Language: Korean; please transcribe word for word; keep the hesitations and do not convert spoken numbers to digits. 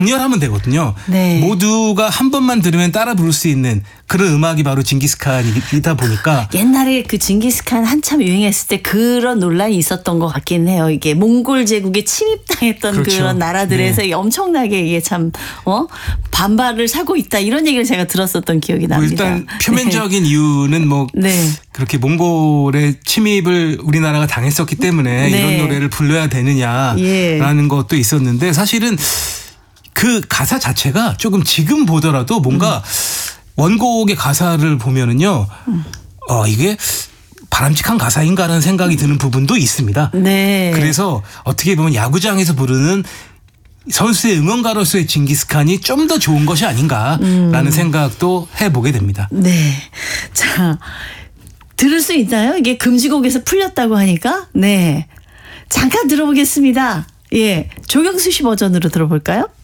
강렬하면 되거든요. 네. 모두가 한 번만 들으면 따라 부를 수 있는 그런 음악이 바로 징기스칸이다 보니까 옛날에 그 징기스칸 한참 유행했을 때 그런 논란이 있었던 것 같긴 해요. 이게 몽골 제국에 침입당했던 그렇죠. 그런 나라들에서 네. 엄청나게 이게 참 어? 반발을 사고 있다 이런 얘기를 제가 들었었던 기억이 뭐 납니다. 일단 표면적인 네. 이유는 뭐 네. 그렇게 몽골의 침입을 우리나라가 당했었기 때문에 네. 이런 노래를 불러야 되느냐라는 예. 것도 있었는데 사실은 그 가사 자체가 조금 지금 보더라도 뭔가 음. 원곡의 가사를 보면은요, 음. 어, 이게 바람직한 가사인가라는 생각이 드는 부분도 있습니다. 네. 그래서 어떻게 보면 야구장에서 부르는 선수의 응원가로서의 징기스칸이 좀 더 좋은 것이 아닌가라는 음. 생각도 해보게 됩니다. 네. 자, 들을 수 있나요? 이게 금지곡에서 풀렸다고 하니까. 네. 잠깐 들어보겠습니다. 예. 조경수 씨 버전으로 들어볼까요?